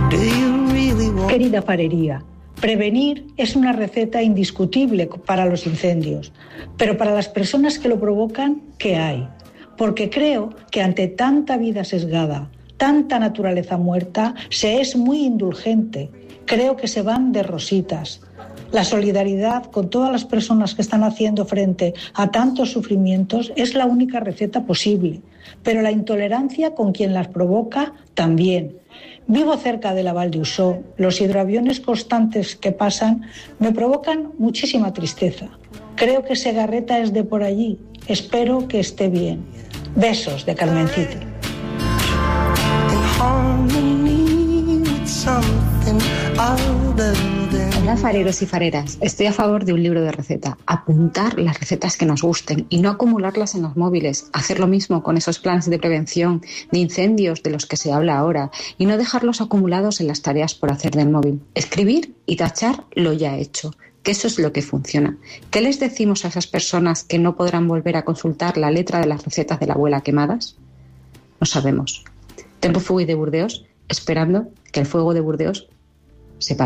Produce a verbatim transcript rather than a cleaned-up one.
Querida farería, prevenir es una receta indiscutible para los incendios, pero para las personas que lo provocan, ¿qué hay? Porque creo que ante tanta vida sesgada, tanta naturaleza muerta, se es muy indulgente. Creo que se van de rositas. La solidaridad con todas las personas que están haciendo frente a tantos sufrimientos es la única receta posible, pero la intolerancia con quien las provoca también. Vivo cerca de la Val d'Usó. Los hidroaviones constantes que pasan me provocan muchísima tristeza. Creo que Segarreta es de por allí. Espero que esté bien. Besos de Carmencita. Hola fareros y fareras, estoy a favor de un libro de receta, apuntar las recetas que nos gusten y no acumularlas en los móviles, hacer lo mismo con esos planes de prevención de incendios de los que se habla ahora y no dejarlos acumulados en las tareas por hacer del móvil, escribir y tachar lo ya hecho, que eso es lo que funciona. ¿Qué les decimos a esas personas que no podrán volver a consultar la letra de las recetas de la abuela quemadas? No sabemos. Tempo Fugui de Burdeos, esperando que el fuego de Burdeos se pare.